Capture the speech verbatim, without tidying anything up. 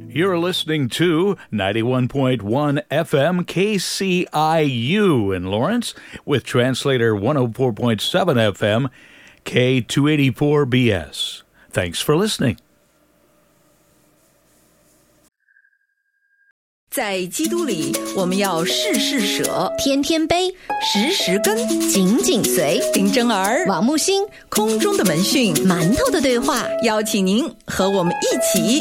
You're listening to ninety-one point one F M K C I U in Lawrence with translator one oh four point seven F M K two eighty-four B S. Thanks for listening. 在基督里，我们要事事舍， 天天悲， 时时跟， 紧紧随。 林真儿、 王木星， 空中的门讯， 馒头的对话， 邀请您和我们一起